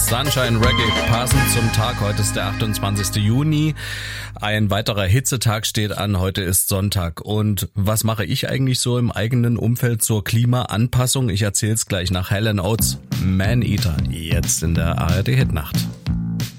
Sunshine Reggae, passend zum Tag. Heute ist der 28. Juni. Ein weiterer Hitzetag steht an. Heute ist Sonntag. Und was mache ich eigentlich so im eigenen Umfeld zur Klimaanpassung? Ich erzähle es gleich nach Hall & Oates, Man Eater, jetzt in der ARD Hitnacht.